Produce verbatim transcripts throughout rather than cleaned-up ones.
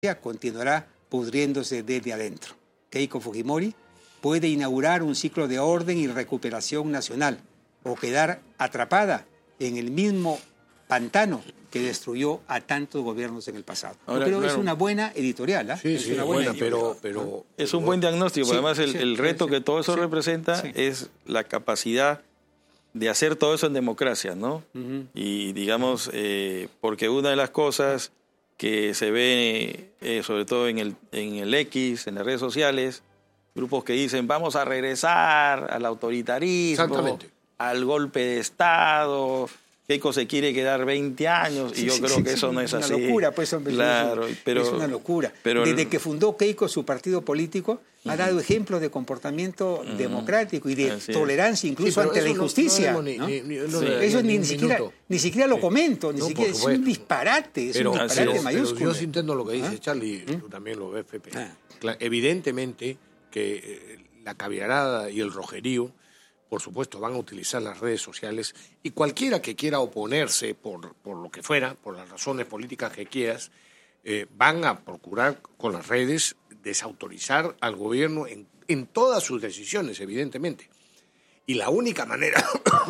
continuará pudriéndose desde adentro. Keiko Fujimori puede inaugurar un ciclo de orden y recuperación nacional o quedar atrapada en el mismo pantano que destruyó a tantos gobiernos en el pasado. Ahora, Yo creo claro. que es una buena editorial. ¿eh? Sí, es sí, una buena, buena pero, pero... Es un buen diagnóstico, sí, además el, sí, el reto sí, que todo eso sí, representa sí. es la capacidad de hacer todo eso en democracia, ¿no? Uh-huh. Y digamos, eh, porque una de las cosas que se ve, eh, sobre todo en el, en el X, en las redes sociales, grupos que dicen vamos a regresar al autoritarismo, al golpe de Estado, Keiko se quiere quedar veinte años, y yo sí, creo sí, que eso sí, no es así. Es una locura, pues, hombre. Claro, es, pero, es una locura. Pero, Desde que fundó Keiko su partido político, uh-huh. ha dado ejemplos de comportamiento uh-huh. democrático y de así tolerancia, incluso sí, ante la injusticia. No, no, ¿no? Ni, ni, no, sí. Eso ni, ni, siquiera, ni siquiera lo comento, ni no, siquiera, es un disparate, es pero, un disparate pero, mayúsculo. Pero yo sí entiendo lo que dice ¿Ah? Charlie, ¿Mm? tú también lo ves, Pepe. Ah. Evidentemente que eh, la caviarada y el rojerío, por supuesto, van a utilizar las redes sociales, y cualquiera que quiera oponerse por, por lo que fuera, por las razones políticas que quieras, eh, van a procurar con las redes desautorizar al gobierno en, en todas sus decisiones, evidentemente. Y la única manera,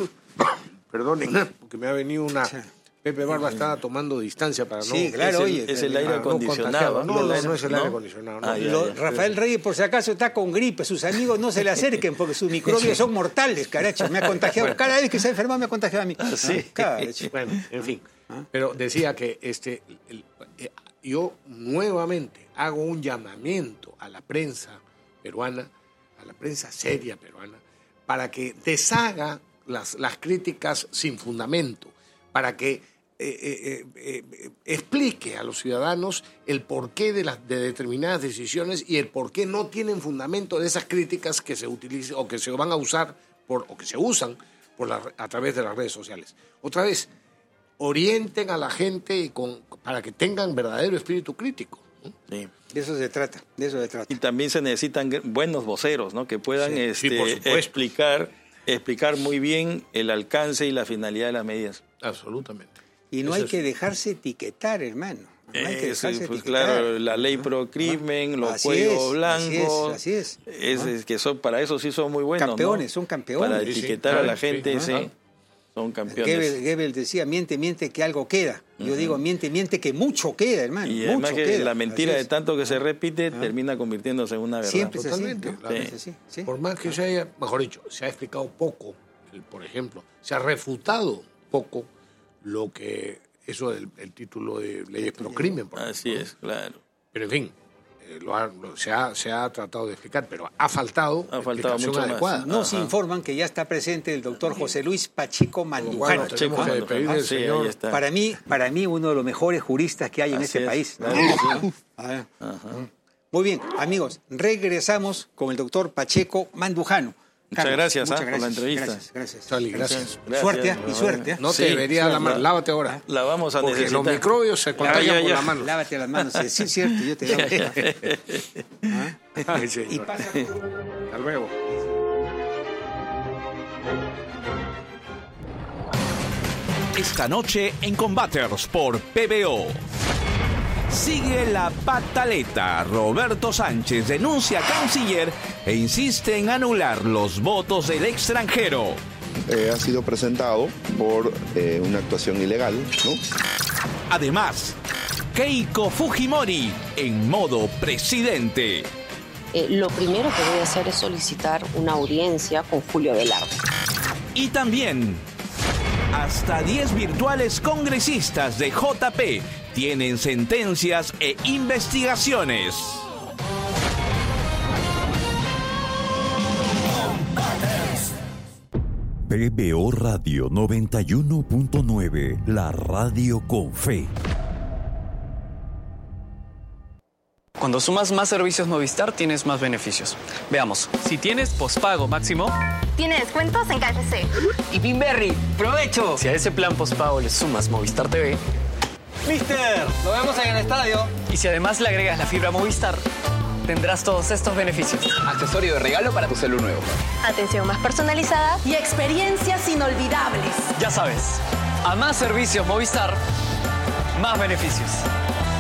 perdonen, porque me ha venido una... Pepe Barba estaba tomando distancia para no... Sí, claro, es oye. El, es el aire acondicionado. No, no, no, no es el aire acondicionado. No. Ah, ya, ya. Rafael Reyes, por si acaso, está con gripe. Sus amigos no se le acerquen porque sus microbios son mortales, caracho. Me ha contagiado. Bueno. Cada vez que se ha enfermado me ha contagiado a mí. Ah, sí. Caracho. Bueno, en fin. Pero decía que este, el, el, yo nuevamente hago un llamamiento a la prensa peruana, a la prensa seria peruana, para que deshaga las, las críticas sin fundamento, para que Eh, eh, eh, eh, explique a los ciudadanos el porqué de, las, de determinadas decisiones y el porqué no tienen fundamento de esas críticas que se utilizan o que se van a usar por, o que se usan por la, a través de las redes sociales. Otra vez, orienten a la gente con, para que tengan verdadero espíritu crítico. Sí. De eso se trata, de eso se trata. Y también se necesitan buenos voceros, ¿no? Que puedan sí, este, sí, explicar, explicar muy bien el alcance y la finalidad de las medidas. Absolutamente. Y no Eso hay es. que dejarse etiquetar, hermano. No hay que Eso, dejarse pues etiquetar. claro, la ley pro crimen, los así cuellos es, blancos. Así es, así es. es, es que son, para eso sí son muy buenos. Campeones, ¿no? son campeones. Para sí, etiquetar sí, a la sí, gente, sí, sí, son campeones. Goebbels, Goebbels decía, miente, miente, que algo queda. Yo uh-huh. digo, miente, miente, que mucho queda, hermano. Y mucho además que queda. la mentira de tanto que se repite ¿Ah? termina convirtiéndose en una verdad. Siempre es así. Totalmente. ¿no? Claro. Sí. Es así, sí. Por más que se haya, mejor dicho, se ha explicado poco, por ejemplo, se ha refutado poco lo que... Eso del el título de leyes pro crimen. Por Así ejemplo. es, claro. Pero en fin, eh, lo ha, lo, se, ha, se ha tratado de explicar, pero ha faltado ha faltado explicación mucho adecuada. más. Nos Ajá. informan que ya está presente el doctor José Luis Pacheco Mandujano. Bueno, tenemos que pedir al sí, señor. ahí está. Para mí, para mí, uno de los mejores juristas que hay en Así este es, país. claro, sí. Ah, Ajá. muy bien, amigos, regresamos con el doctor Pacheco Mandujano. Muchas Carlos, gracias, muchas ¿eh? gracias por la entrevista. Gracias, gracias. Charlie, gracias. Gracias. Suerte ¿eh? y Gracias. suerte. ¿eh? No Sí, te debería sí, la mano, la- lávate ahora. La vamos a Porque necesitar. los microbios se contagian ya, por ya. la mano. Lávate las manos, sí, sí, es cierto, yo te lavo. ¿Ah? Ay, Y señor. pasa. Hasta luego. Esta noche en Combaters por P B O. Sigue la pataleta. Roberto Sánchez denuncia a Canciller e insiste en anular los votos del extranjero. Eh, ha sido presentado por eh, una actuación ilegal, ¿no? Además, Keiko Fujimori en modo presidente. Eh, lo primero que voy a hacer es solicitar una audiencia con Julio Velarde. Y también, hasta diez virtuales congresistas de J P tienen sentencias e investigaciones. P B O Radio noventa y uno punto nueve, la radio con fe. Cuando sumas más servicios Movistar, tienes más beneficios. Veamos, si tienes pospago máximo... Tiene descuentos en K F C. Y Pinberry, ¡provecho! Si a ese plan pospago le sumas Movistar T V... ¡Mister! ¡Lo vemos en el estadio! Y si además le agregas la fibra Movistar, tendrás todos estos beneficios. Accesorio de regalo para tu celu nuevo. Atención más personalizada y experiencias inolvidables. Ya sabes, a más servicios Movistar, más beneficios.